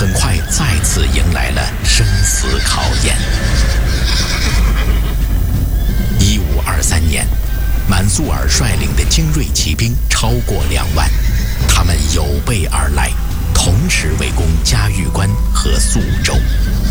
很快再次迎来了生死考验。1523年，满速尔率领的精锐骑兵超过2万，他们有备而来，同时围攻嘉峪关和肃州。